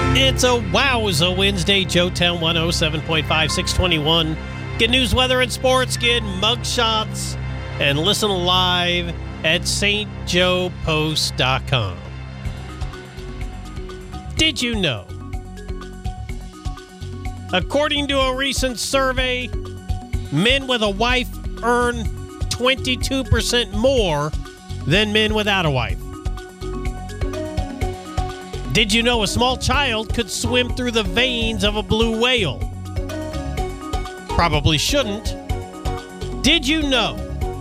It's a Wowza Wednesday, Joetown 107.5, 621. Get news, weather, and sports. Get mugshots and listen live at stjoepost.com. Did you know? According to a recent survey, men with a wife earn 22% more than men without a wife. Did you know a small child could swim through the veins of a blue whale? Probably shouldn't. Did you know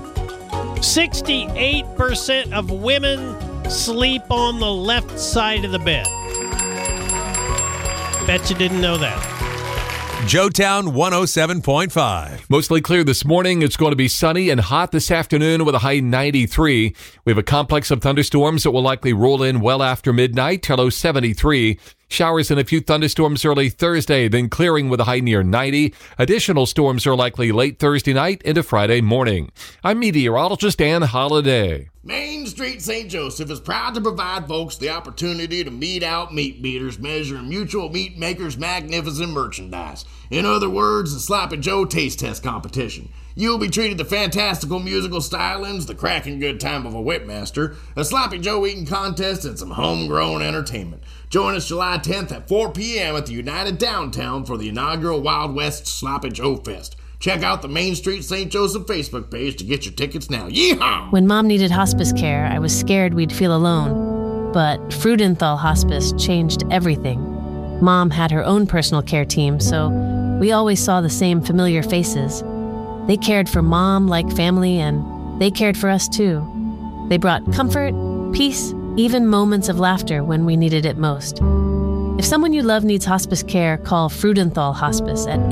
68% of women sleep on the left side of the bed? Bet you didn't know that. Joetown 107.5. Mostly clear this morning. It's going to be sunny and hot this afternoon with a high 93. We have a complex of thunderstorms that will likely roll in well after midnight, low 73. Showers and a few thunderstorms early Thursday, then clearing with a high near 90. Additional storms are likely late Thursday night into Friday morning. I'm meteorologist Ann Holliday. Main Street St. Joseph is proud to provide folks the opportunity to meet out meat beaters measuring Mutual Meat Makers' magnificent merchandise. In other words, the Sloppy Joe Taste Test Competition. You'll be treated to fantastical musical stylings, the cracking good time of a whipmaster, a Sloppy Joe eating contest, and some homegrown entertainment. Join us July 10th at 4 p.m. at the United Downtown for the inaugural Wild West Sloppy Joe Fest. Check out the Main Street St. Joseph Facebook page to get your tickets now. Yeehaw! When Mom needed hospice care, I was scared we'd feel alone. But Freudenthal Hospice changed everything. Mom had her own personal care team, so we always saw the same familiar faces. They cared for Mom like family, and they cared for us too. They brought comfort, peace, even moments of laughter when we needed it most. If someone you love needs hospice care, call Freudenthal Hospice at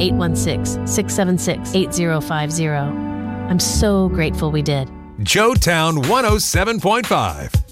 816-676-8050. I'm so grateful we did. Joetown 107.5.